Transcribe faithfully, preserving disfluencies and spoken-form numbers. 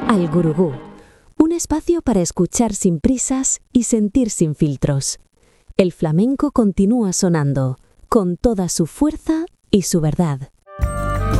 al Gurugú, un espacio para escuchar sin prisas y sentir sin filtros. El flamenco continúa sonando, con toda su fuerza y su verdad.